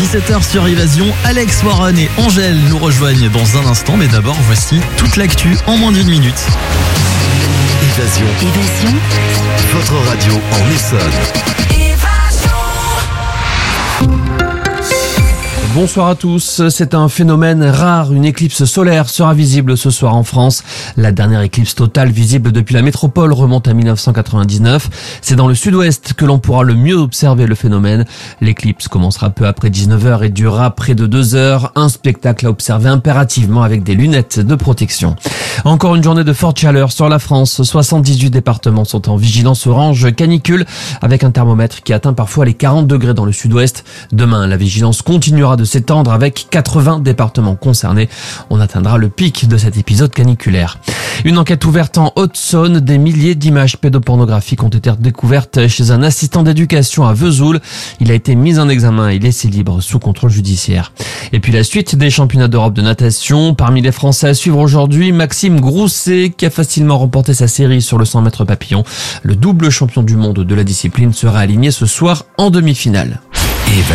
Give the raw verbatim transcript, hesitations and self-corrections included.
dix-sept heures sur Évasion. Alex Warren et Angèle nous rejoignent dans un instant, mais d'abord voici toute l'actu en moins d'une minute. Évasion. Évasion. Votre radio en Essonne. Bonsoir à tous, c'est un phénomène rare, une éclipse solaire sera visible ce soir en France. La dernière éclipse totale visible depuis la métropole remonte à dix-neuf cent quatre-vingt-dix-neuf. C'est dans le sud-ouest que l'on pourra le mieux observer le phénomène. L'éclipse commencera peu après dix-neuf heures et durera près de deux heures. Un spectacle à observer impérativement avec des lunettes de protection. Encore une journée de forte chaleur sur la France. soixante-dix-huit départements sont en vigilance orange canicule avec un thermomètre qui atteint parfois les quarante degrés dans le sud-ouest. Demain, la vigilance continuera de s'étendre avec quatre-vingts départements concernés. On atteindra le pic de cet épisode caniculaire. Une enquête ouverte en Haute-Saône. Des milliers d'images pédopornographiques ont été découvertes chez un assistant d'éducation à Vesoul. Il a été mis en examen et laissé libre sous contrôle judiciaire. Et puis la suite des championnats d'Europe de natation. Parmi les Français à suivre aujourd'hui, Maxime Grousset qui a facilement remporté sa série sur le cent mètres papillon. Le double champion du monde de la discipline sera aligné ce soir en demi-finale.